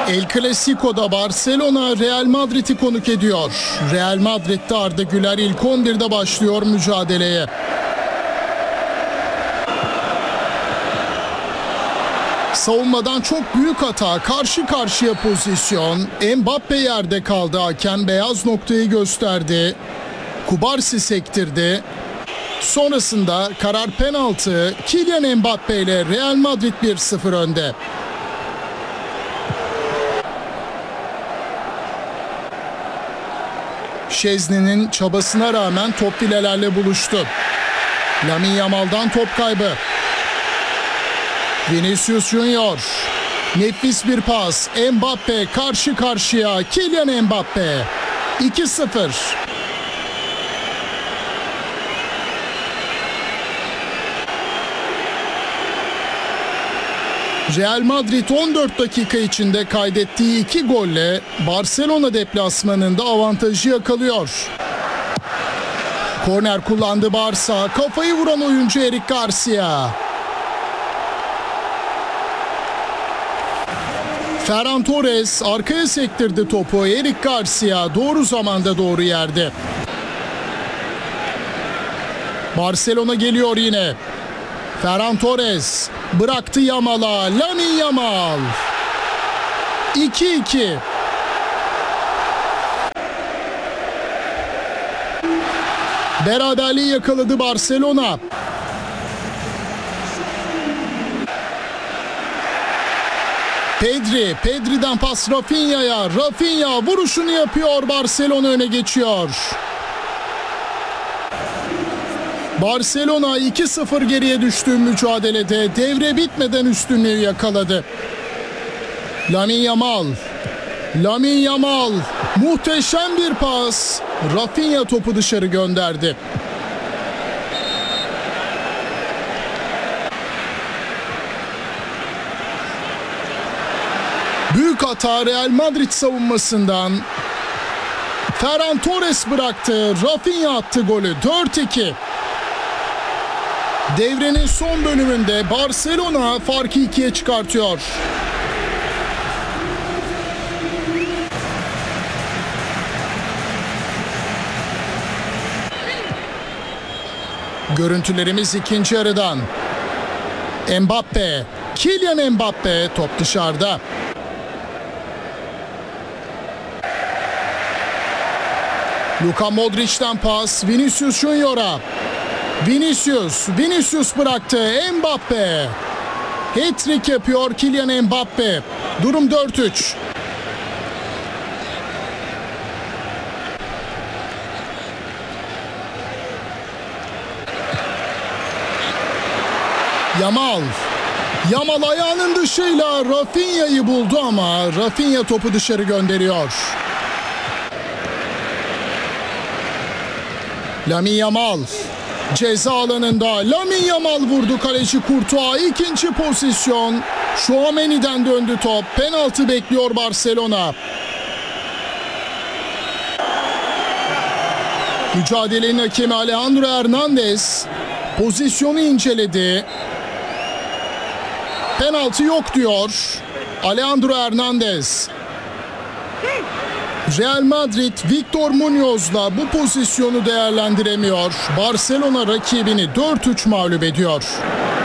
El Clasico'da Barcelona Real Madrid'i konuk ediyor. Real Madrid'de Arda Güler ilk 11'de başlıyor mücadeleye. Savunmadan çok büyük hata, karşı karşıya pozisyon. Mbappe yerde kaldı, hakem beyaz noktayı gösterdi. Kubarsi sektirdi. Sonrasında karar penaltı. Kylian Mbappe ile Real Madrid 1-0 önde. Szczesny'nin çabasına rağmen top filelerle buluştu. Lamine Yamal'dan top kaybı. Vinicius Junior. Nefis bir pas. Mbappe karşı karşıya. Kylian Mbappe. 2-0. Real Madrid 14 dakika içinde kaydettiği 2 golle Barcelona deplasmanında avantajı yakalıyor. Korner kullandı Barça. Kafayı vuran oyuncu Eric Garcia. Ferran Torres arkaya sektirdi topu. Eric Garcia doğru zamanda doğru yerde. Barcelona geliyor yine. Ferran Torres bıraktı Yamal'a. Lamine Yamal. 2-2. Beraberliği yakaladı Barcelona. Pedri'den pas Rafinha'ya. Rafinha vuruşunu yapıyor. Barcelona öne geçiyor. Barcelona 2-0 geriye düştüğü mücadelede devre bitmeden üstünlüğü yakaladı. Lamine Yamal. Muhteşem bir pas. Rafinha topu dışarı gönderdi. Büyük hata Real Madrid savunmasından. Ferran Torres bıraktı. Rafinha attı golü. 4-2. Devrenin son bölümünde Barcelona farkı 2'ye çıkartıyor. Görüntülerimiz ikinci yarıdan. Mbappe, Kylian Mbappe, top dışarıda. Luka Modric'ten pas Vinicius Junior'a. Vinicius bıraktı. Mbappe. Hat-trick yapıyor Kylian Mbappe. Durum 4-3. Yamal ayağının dışıyla Rafinha'yı buldu ama Rafinha topu dışarı gönderiyor. Lamine Yamal. Ceza alanında Lamine Yamal vurdu, kaleci Courtois. İkinci pozisyon. Tchouaméni'den döndü top. Penaltı bekliyor Barcelona. Mücadelenin hakemi Alejandro Hernandez pozisyonu inceledi. Penaltı yok diyor Alejandro Hernandez. Real Madrid Victor Muñoz'la bu pozisyonu değerlendiremiyor. Barcelona rakibini 4-3 mağlup ediyor.